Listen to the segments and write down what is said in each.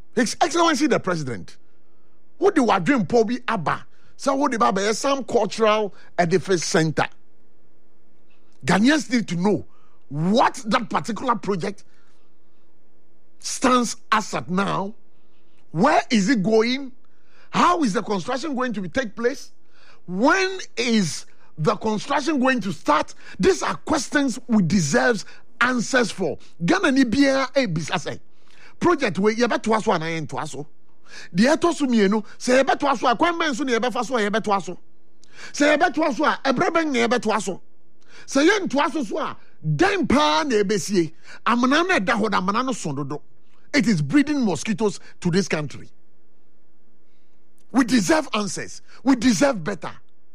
His Excellency the President, who do I dream Pobi Abba? So what about some cultural edifice center? Ghanaians need to know what that particular project stands as at now. Where is it going? How is the construction going to take place? When is the construction going to start? These are questions we deserve answers for. Ghana ni bia e bisase. Project we yebe to aso anaye to aso. The eto so mienu se yebe to aso akwan ben so ne yebe fa so yebe to aso. Se yebe to aso a ebre ben ne yebe to aso. Se ye to aso so a den pa na ebesie. Amana na da ho da amana no sondodo. It is breeding mosquitoes to this country. We deserve answers. We deserve better.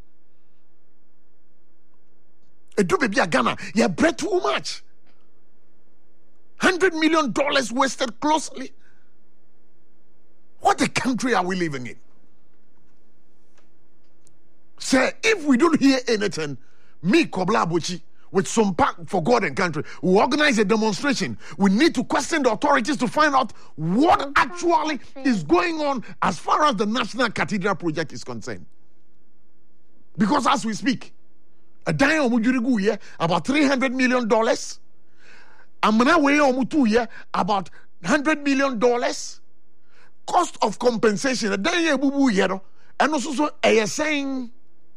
It do be a Ghana. You bread too much. $100 million wasted closely. What a country are we living in? Say, if we don't hear anything, me, Kobla Abuchi, with some pack for God and country, we organize a demonstration. We need to question the authorities to find out what actually is going on as far as the National Cathedral project is concerned. Because as we speak, a dime omujurigu about $300 million. Amana way omutu about $100 million. Cost of compensation a dime bubu yero, and also a saying.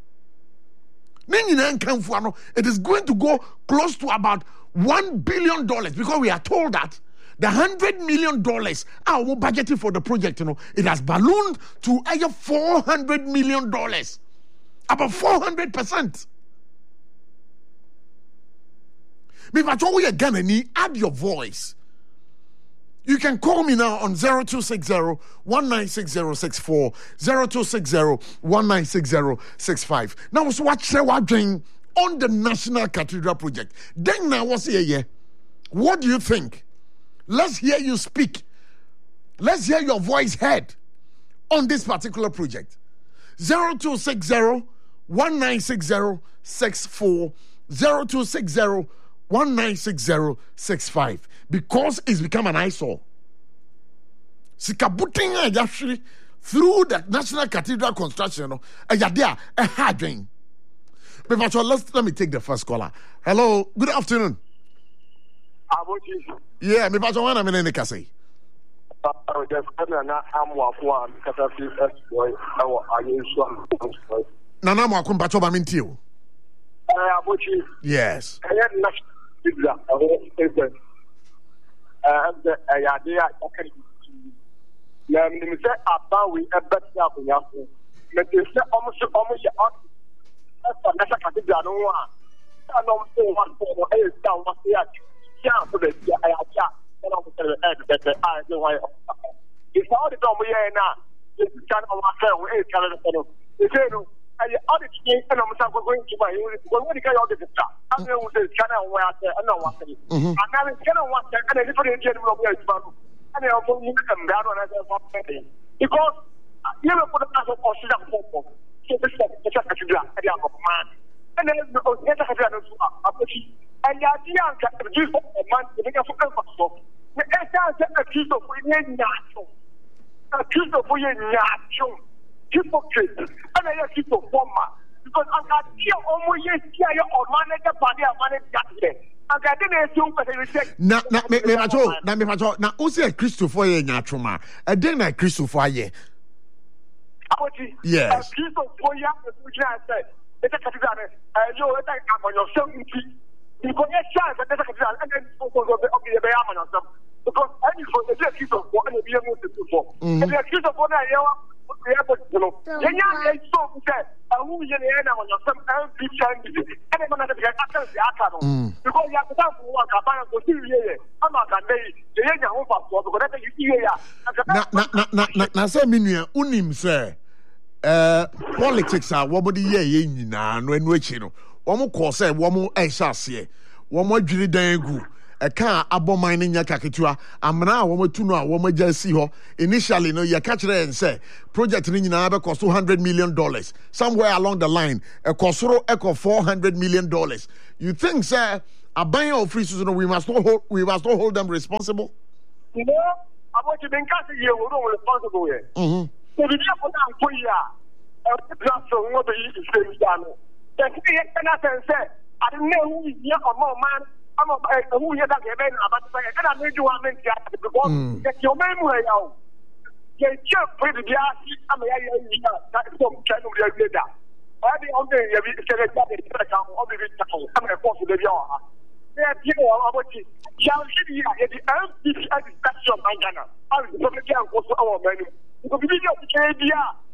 It is going to go close to about $1 billion because we are told that the $100 million our budgeted for the project, it has ballooned to $400 million, about 400%. But we are gonna need add your voice. You can call me now on 0260-196064, 0260-196065. Now, so what say what doing on the National Cathedral project? Then now, what's here? What do you think? Let's hear you speak. Let's hear your voice heard on this particular project. 0260-196064, 0260-196065, because it's become an eyesore. Sikabuting actually through the National Cathedral construction, a hard. But let me take the first caller. Hello, good afternoon. Yeah, me pacho wana mene nekase. Nana mo akun pacho ba minti o. Yes. Because you know, for the national constitution for and then the and the idea that the use of a man to make a fucking the essence of a piece of natural, a piece of hypocrite, and I have piece of former because I got here almost yes, or manager party or manager. Now, who say Christopher Yachuma? A day like Christopher, yeah. Yes. Christopher, I said, it's a category. You attack on yourself. You can get chance at the category and then also the Bayam on yourself. Because any for the Christopher and the able to do for. And the Christopher, we have to know. Yanya is so good. Who is the end on yourself and be changed. And I'm going to get after the Akano. Because you have to have one cabana for 2 years. I'm not going to say, the Yanya won't pass for the year. Now, say, Minia, Unim, sir. Politics are what the year in when which you know. One more course, one more Aisha, one more Julie Dangu. A car abo mining yakakitua amna wo to know wo just see initially no you catch there and say project ni nyina cost $200 million somewhere along the line a kosoro echo $400 million. You think sir aban of free we must not hold them responsible? No, about you been casting you were responsible. So the people now put ya. Just so what the is done. That's the say. I don't know who is here or more man. I'm a who you that event about the second. I made you one minute because get your memory out. Get your pretty gas. I'm a that's some kind of leader. I think on the second account of the account. I'm a force of the yard. They are people about it. Shall see the empty satisfaction of my Ghana. I was talking about our menu. Because we didn't get the idea.